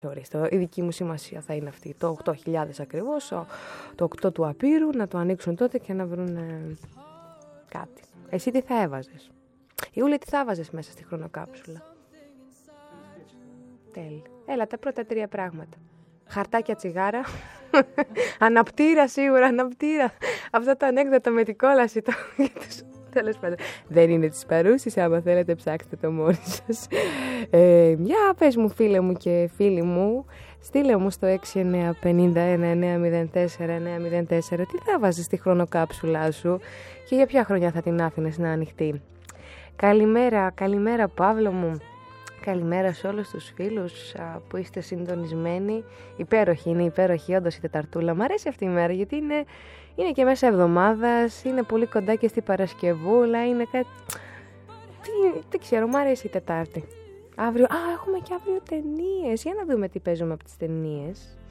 Ορίστε, η δική μου σημασία θα είναι αυτή. Το 8.000 ακριβώς, το 8 του Απείρου, να το ανοίξουν τότε και να βρουν κάτι. Εσύ τι θα έβαζες? Ιούλη, τι θα έβαζες μέσα στη χρονοκάψουλα? Τέλει. Έλα, τα πρώτα 3 πράγματα. Χαρτάκια, τσιγάρα. Αναπτήρα, σίγουρα, αναπτήρα. Αυτό το ανέκδοτο με την κόλαση. Τέλος πάντων. Δεν είναι της παρούσης, άμα θέλετε ψάξτε το μόνοι σας. Για πες μου, φίλε μου και φίλοι μου, στείλε μου στο 6951-904-904 τι θα βάζεις στη χρονοκάψουλά σου και για ποια χρονιά θα την άφηνες να ανοιχτεί. Καλημέρα Παύλο μου. Καλημέρα σε όλους τους φίλους που είστε συντονισμένοι. Είναι υπέροχη όντως η Τεταρτούλα. Μ' αρέσει αυτή η μέρα γιατί είναι και μέσα εβδομάδας, είναι πολύ κοντά και στην Παρασκευούλα, είναι κάτι... Δεν ξέρω, μ' αρέσει η Τετάρτη. Αύριο, έχουμε και αύριο ταινίες. Για να δούμε τι παίζουμε από τις ταινίες.